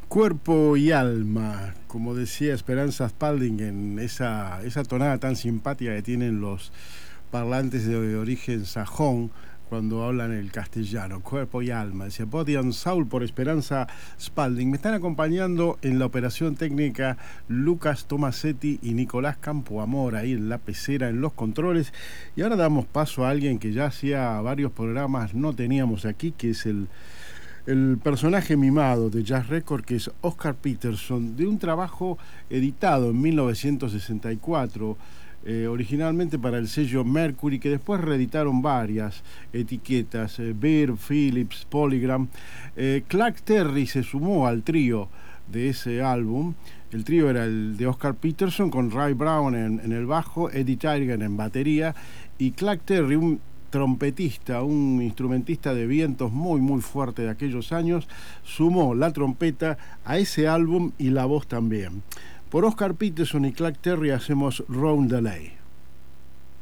Cuerpo y alma, como decía Esperanza Spalding en esa tonada tan simpática que tienen los parlantes de origen sajón cuando hablan el castellano, cuerpo y alma. Decía Body and Soul por Esperanza Spalding. Me están acompañando en la operación técnica Lucas Tomasetti y Nicolás Campoamor, ahí en la pecera, en los controles. Y ahora damos paso a alguien que ya hacía varios programas no teníamos aquí, que es el personaje mimado de Jazz Record, que es Oscar Peterson, de un trabajo editado en 1964, originalmente para el sello Mercury, que después reeditaron varias etiquetas, Bear, Philips, Polygram. Clark Terry se sumó al trío de ese álbum. El trío era el de Oscar Peterson, con Ray Brown en el bajo, Eddie Tiger en batería, y Clark Terry, un trompetista, un instrumentista de vientos muy fuerte de aquellos años, sumó la trompeta a ese álbum y la voz también. Por Oscar Peterson y Clark Terry hacemos Round the Lay.